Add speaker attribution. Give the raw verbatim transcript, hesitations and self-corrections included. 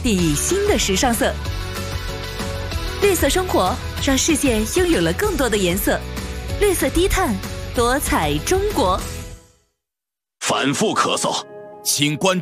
Speaker 1: 定义新的时尚色。绿色生活，让世界拥有了更多的颜色。绿色低碳，多彩中国。
Speaker 2: 反复咳嗽，请关注